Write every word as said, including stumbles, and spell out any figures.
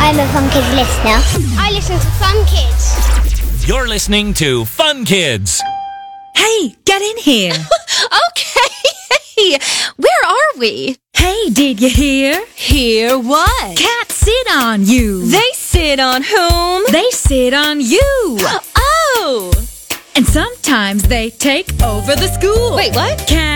I'm a Fun Kids listener. I listen to Fun Kids. You're listening to Fun Kids. Hey, get in here. Okay. Hey, where are we? Hey, did you hear? Hear what? Cats sit on you. They sit on whom? They sit on you. Oh. And sometimes they take over the school. Wait, what? Cats